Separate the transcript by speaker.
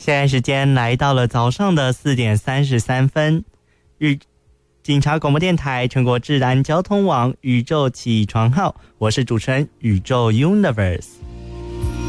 Speaker 1: 现在时间来到了早上的4点33分，警察广播电台全国治安交通网宇宙起床号，我是主持人宇宙 Universe。